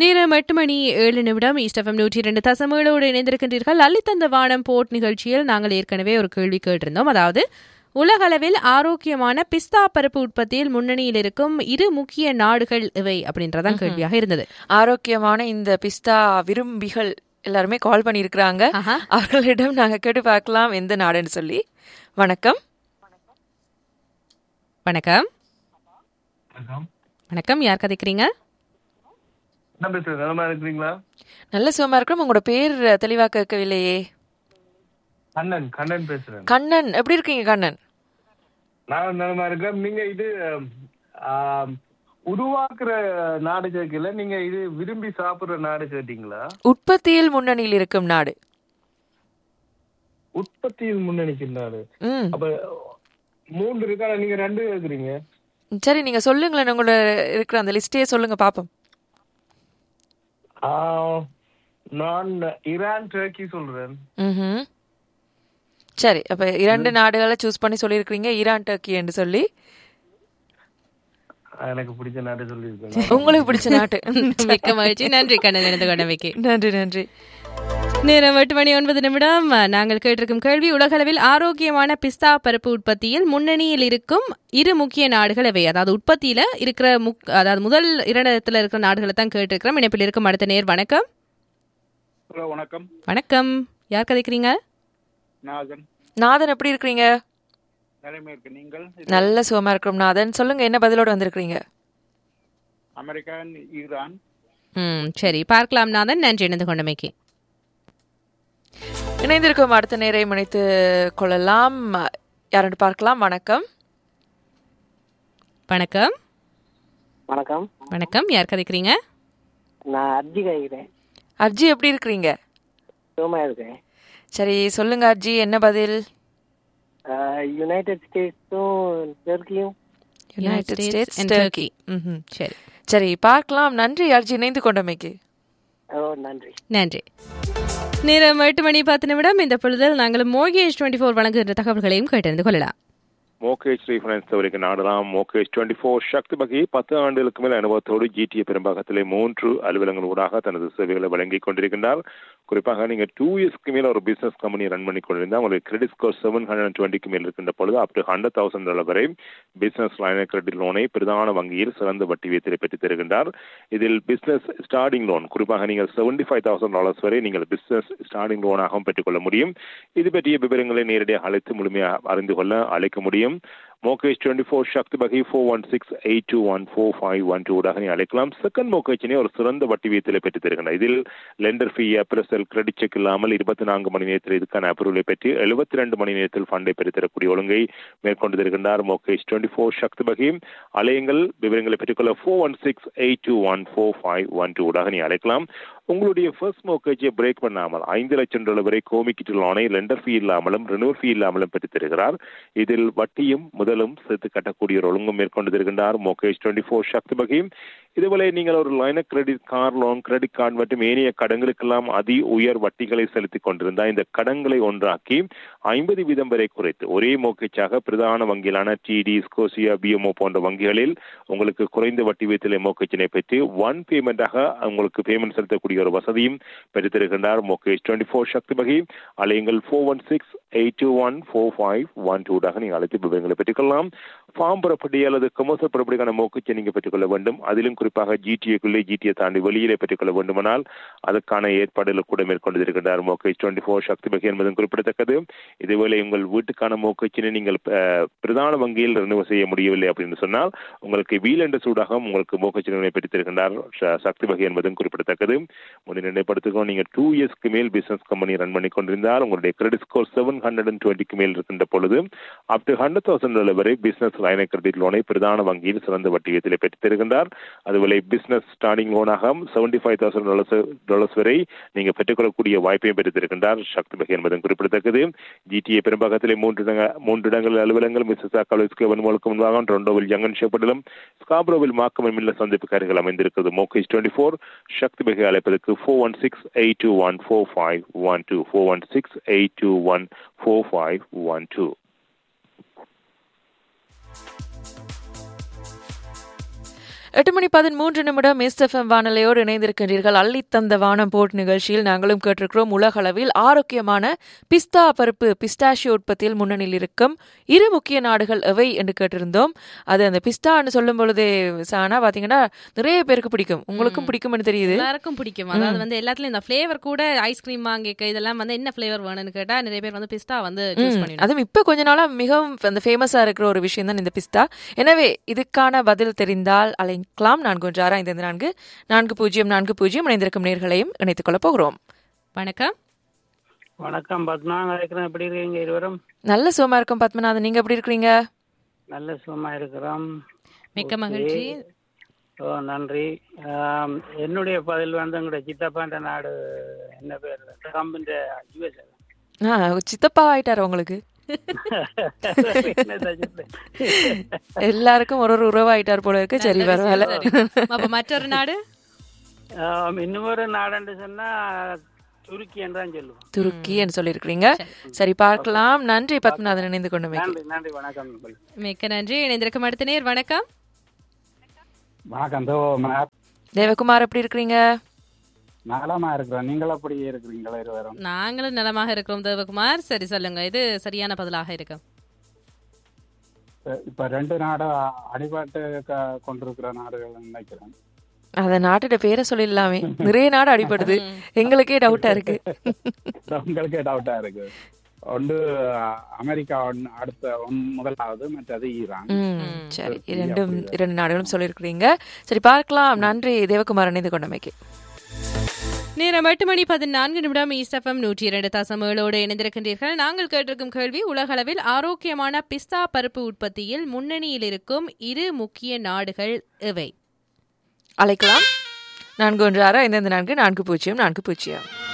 நேரம் 8:07 east FM 102.7 இணைந்திருக்கின்றீர்கள். அள்ளித்தந்த வானம் போட் நிகழ்ச்சியில் நாங்கள் ஏற்கனவே ஒரு கேள்வி கேட்டிருந்தோம். அதாவது, உலகளவில் ஆரோக்கியமான பிஸ்தா பருப்பு உற்பத்தியில் முன்னணியில் இருக்கும் 2 முக்கிய நாடுகள் இவை அப்படின்றதான் கேள்வியாக இருந்தது. ஆரோக்கியமான இந்த பிஸ்தா விரும்பிகள் எல்லாருமே கால் பண்ணி இருக்கிறாங்க. அவர்களிடம் நாங்க கேட்டு பார்க்கலாம் எந்த நாடுன்னு சொல்லி. வணக்கம். வணக்கம். வணக்கம், யார் கதைக்கிறீங்க? நல்ல சுகமா இருக்கிறோம். உங்களோட பேர் தெளிவா கேட்கவில்லையே. கண்ணன் பேசுறேன். கண்ணன், எப்படி இருக்கீங்க கண்ணன்? நான் நலமா இருக்கேன். நீங்க இது உருவாக்குற நாடு கேட்கல, நீங்க இது விரும்பி சாப்பிடுற நாடு கேட்டீங்களா? உற்பத்தியில் முன்னணியில் இருக்கும் நாடு. உற்பத்தியில் முன்னணிக்கு நாடு. அப்ப 3 இருக்கா, நீங்க 2 கேக்குறீங்க. சரி, நீங்க சொல்லுங்களேன், உங்களோட இருக்கிற அந்த லிஸ்டே சொல்லுங்க பாப்போம். நான் ஈரான், டர்க்கி சொல்றேன். சரி, அப்ப 2 நாடுகளை சூஸ் பண்ணி சொல்லிருக்கீங்க, ஈரான், டர்க்கி என்று சொல்லி. எனக்கு பிடிச்ச நாடு சொல்லிருக்கேன். உங்களுக்கு பிடிச்ச நாட்டு. மிக்க மகிழ்ச்சி. நன்றி கண்ணன், எனது கடமைக்கு நன்றி. நன்றி. நேரம் 8:09. நாங்கள் கேட்டிருக்கும் கேள்வி, உலகளவில் ஆரோக்கியமான பிஸ்தா பருப்பு உற்பத்தியில் முன்னணியில் இருக்கும் 2 முக்கிய நாடுகள் எவை? அதாவது உற்பத்தியில இருக்கிற அதாவது முதல் 2 இடத்துல இருக்கிற நாடுகளை தான் கேட்டிருக்கிறோம். இணைப்பில் இருக்கும் அடுத்த நேர். வணக்கம். வணக்கம். வணக்கம், யார் கதைக்கிறீங்க? நாதன், எப்படி இருக்கிறீங்க? நீங்கள்? நல்ல சுகமா இருக்கிறோம் நாதன். சொல்லுங்க, என்ன பதிலோட வந்திருக்கிறீங்க? America, Iran. சரி, பார்க்கலாம் நாதன். நன்றி இணைந்து கொண்டமைக்கு. இணைந்திருக்கும் அடுத்த நேரை முனைத்து கொள்ளலாம். யாரென்று பார்க்கலாம். வணக்கம். வணக்கம். வணக்கம். வணக்கம், யார் கதைக்கிறீங்க? நான் அர்ஜி கதைக்கிறேன். அர்ஜி, எப்படி இருக்கிறீங்க? சுகமா இருக்கேன். சரி, சொல்லுங்க அர்ஜி, என்ன பதில்? யுனைடெட் ஸ்டேட்ஸும் டர்க்கியும். United states, Turkey. சரி சரி, பார்க்கலாம். நன்றி அர்ஜி, இணைந்து கொண்டமைக்கு. நன்றி. நன்றி. நேரம் 8:10. இந்த பொழுதில் நாங்கள் மோர்கேஜ் 24 வழங்குகின்ற தகவல்களையும் கேட்டறிந்து கொள்ளலாம். மோர்கேஜ் ரீஃபைனான்ஸ் தவிர்க்க நாடலாம். மோர்கேஜ் 24 சக்தி வகை 10 ஆண்டுகளுக்கு மேல் அனுபவத்தோடு GTA பெரும்பாகத்திலே 3 அலுவலகங்கள் ஊடாக தனது சேவைகளை வழங்கிக் கொண்டிருக்கின்றார். குறிப்பாக நீங்கள் 2 இயர்ஸ்க்கு மேல ஒரு பிசினஸ் கம்பெனி ரன் பண்ணி கொண்டிருந்தால் உங்களுக்கு கிரெடிட் ஸ்கோர் 720 மேல் இருக்கின்ற பொழுது up to $100,000 வரை பிசினஸ் லைன் கிரெடிட் லோனை பிரதான வங்கியில் சிறந்த வட்டி வீதத்தை பெற்றுத் தருகின்றார். இதில் பிசினஸ் ஸ்டார்டிங் லோன் குறிப்பாக நீங்கள் $75,000 வரை நீங்கள் பிசினஸ் ஸ்டார்டிங் லோனாகவும் பெற்றுக்கொள்ள முடியும். இது பற்றிய விவரங்களை நேரடியாக அழைத்து முழுமையாக அறிந்து கொள்ள அழைக்க முடியும். மோர்கேஜ் 24 சக்தி வகை 416-821-4512 ஊடாக நீ அழைக்கலாம். செகண்ட் மோர்கேஜினை ஒரு சிறந்த வட்டி வீதத்திலே பெற்றுத் தருகின்றனர். இதில் லெண்டர் ஃபீ, அப்ரசல், கிரெடிட் செக் இல்லாமல் 24 மணி நேரத்தில் இதுக்கான அப்ரூவலை பெற்று 72 மணி நேரத்தில் ஃபண்டை பெற்றுத்தரக்கூடிய ஒழுங்கை மேற்கொண்டு தருகின்றார். மோர்கேஜ் 24 சக்தி வகை. அலையுங்கள், விவரங்களை பெற்றுக்கொள்ள 416-821-4512 ஊடாக நீ அழைக்கலாம். உங்களுடைய ஃபர்ஸ்ட் மோர்கேஜை பிரேக் பண்ணாமல் $5 லட்சம் வரை கோமிக்கிட்டு லோனை லெண்டர் ஃபீ இல்லாமலும் ரினியூவல் ஃபீ இல்லாமலும் பெற்றுத் தருகிறார். இதில் வட்டியும் முதலும் சேர்த்து கட்டக்கூடிய ஒரு ஒழுங்கும் மேற்கொண்டு தருகின்றார். மோர்கேஜ் 24 சக்தி வகை. இதுவரை நீங்கள் ஒரு line credit, car loan, credit card மற்றும் ஏனைய கடன்களுக்கெல்லாம் அதி உயர் வட்டிகளை செலுத்திக் கொண்டிருந்தால் இந்த கடன்களை ஒன்றாக்கி 50% வரை குறைத்து ஒரே மோர்கேஜாக பிரதான வங்கிகளான TD, ஸ்கோசியா, BMO போன்ற வங்கிகளில் உங்களுக்கு குறைந்த வட்டி வீதத்திலே மோர்கேஜினை பெற்று 1 பேமெண்டாக உங்களுக்கு பேமெண்ட் செலுத்தக்கூடிய ஒரு வசதியும் பெற்றுத்தருகின்றார். மோர்கேஜ் 24 சக்தி வகை. அலையுங்கள் 416-821-4512 நீங்கள் அழைத்து விவரங்களை பெற்றுக்கொள்ளலாம். ஃபார்ம் ப்ராப்பர்ட்டி அல்லது கமர்ஷியல் ப்ராப்பர்ட்டிக்கான மோர்கேஜை நீங்கள் பெற்றுக்கொள்ள வேண்டும். அதிலும் குறிப்பாக GTA தாண்டி வெளியிலே பெற்றுக்கொள்ள வேண்டுமானால் அதற்கான ஏற்பாடுகள் கூட மேற்கொண்டு இருக்கின்றார். மோர்கேஜ் 24 சக்தி வகை என்பதும் குறிப்பிடத்தக்கது. இதுவேளை உங்கள் வீட்டுக்கான மோர்கேஜினை நீங்கள் பிரதான வங்கியில் ரினியூவல் செய்ய முடியவில்லை அப்படின்னு சொன்னால் உங்களுக்கு வீல் என்ற சூடாக உங்களுக்கு மோர்கேஜினை பெற்றுத்தருகின்றார் சக்தி வகை என்பதும் குறிப்பிடத்தக்கது. நினைப்படுத்துகிறோம், நீங்கள் 2 இயர்ஸ்க்கு மேல் பிசினஸ் கம்பெனி ரன் பண்ணி கொண்டிருந்தால் உங்களுடைய கிரெடிட் ஸ்கோர் 720 மேல் இருக்கின்ற பொழுது up to $100,000 வரை பிசினஸ் லைன் கிரெடிட் லோனை பிரதான வங்கியில் சிறந்த வட்டி வீதத்திலே பெற்றுத் தருகின்றார். அதுவரை பிசினஸ் ஸ்டார்டிங் லோனாக $75,000 வரை நீங்கள் பெற்றுக்கொள்ளக்கூடிய வாய்ப்பையும் பெற்றுத்திருக்கின்றார் சக்தி வகை என்பதும் குறிப்பிடத்தக்கது. GTA பெரும்பாகத்திலே 3 இடங்கள் அலுவலகங்கள் மிஸ்ஸிசாகா, வென்மோலுக்கு முன்பாக டொரண்டோவில் யங்கன் ஷெப்பர்டிலும் ஸ்காப்ரோவில் மார்க்கம் மில்ல சந்திப்புக்காரர்கள் அமைந்திருக்கிறது. மோர்கேஜ் 24 சக்தி வகை அழைப்பதற்கு 416-821-4512 416-821-4512. 8:13 எஸ்எஃப்எம் வானொலியோடு இணைந்திருக்கின்றீர்கள். அள்ளித்தந்த வானம் போட் நிகழ்ச்சியில் நாங்களும் கேட்டிருக்கிறோம். உலகளவில் ஆரோக்கியமான பிஸ்தா பருப்பு பிஸ்டாஷியோ உற்பத்தியில் முன்னணியில் இருக்கும் 2 முக்கிய நாடுகள் எவை என்று கேட்டிருந்தோம். அது அந்த பிஸ்தான்னு சொல்லும் பொழுதே சானா பாத்தீங்கன்னா நிறைய பேருக்கு பிடிக்கும். உங்களுக்கும் பிடிக்கும்னு தெரியுது. எல்லாருக்கும் பிடிக்கும். அதாவது எல்லாத்துலயும் இந்த ஃபிளேவர் கூட ஐஸ்கிரீம் வாங்கிக்க இதெல்லாம் என்ன ஃபிளேவர் வேணும்னு கேட்டா நிறைய பேர் பிஸ்தா சூஸ் பண்ணிடுவாங்க. அதுவும் இப்ப கொஞ்ச நாளா மிகவும் அந்த ஃபேமஸா இருக்கிற ஒரு விஷயம் தான் இந்த பிஸ்தா. எனவே இதுக்கான பதில் தெரிந்தால் அழைக்கலாம். 4163544040 இணைந்திருக்கும் நேர்களையும் இணைத்துக் கொள்ள போகிறோம். வணக்கம். வணக்கம் பத்மா, எப்படி இருக்கீங்க இருவரும்? நல்ல சுகமா இருக்கும் பத்மநாதன், நீங்க எப்படி இருக்கிறீங்க? நல்ல சுகமா இருக்கிறோம். மிக்க மகிழ்ச்சி. நன்றி. என்னுடைய பதில் எங்களுடைய சித்தப்பாண்ட நாடு என்ன பேர், ட்ரம்பின் யுஎஸ். சித்தப்பா ஆயிட்டாரு உங்களுக்கு? எல்லாருக்கும் ஒரு உறவாயிட்டார் போல இருக்கு. சரி, பரவாயில்ல. மற்றொரு நாடு, இன்னொரு நாடுன்னு சொன்னா துருக்கி என்றான் சொல்லுவோம். துருக்கி என்று சொல்லியிருக்கிறீங்க. சரி, பார்க்கலாம். நன்றி பத்மநாதன், இணைந்து கொண்டு. நன்றி, வணக்கம். மிக்க நன்றி. இணைந்திருக்கும் அடுத்த நேர். வணக்கம். வணக்கம் தேவகுமார், எப்படி இருக்கிறீங்க? நலமா இருக்கிறோம். நீங்கள் எப்படி இருக்கிறீங்களா இருவரும்? நாங்களும் நலமாக இருக்கிறோம் தேவகுமார். சரி, சொல்லுங்க, இது சரியான பதிலாக இருக்கும். இப்ப 2 நாடு அடிபாட்டு கொண்டிருக்கிற நாடுகள் நினைக்கிறேன். அத நாட்டோட பேரை சொல்லிடலாமே. நிறைய நாடு அடிபடுது. எங்களுக்கே டவுட்டா இருக்கு. உங்களுக்கே டவுட்டா இருக்கு. ஒன்று அமெரிக்கா, அடுத்த முதலாவது, மற்றது ஈரான். சரி, 2 நாடுகளும் சொல்லியிருக்கிறீங்க. சரி, பார்க்கலாம். நன்றி தேவகுமார், இணைந்து கொண்டமைக்கு. நேரம் 8:14 ஈஸ்ட் எஃப்எம் 102.7 இணைந்திருக்கின்றீர்கள். நாங்கள் கேட்டிருக்கும் கேள்வி, உலகளவில் ஆரோக்கியமான பிஸ்தா பருப்பு உற்பத்தியில் முன்னணியில் இருக்கும் 2 முக்கிய நாடுகள் எவை? அழைக்கலாம். 4165444040.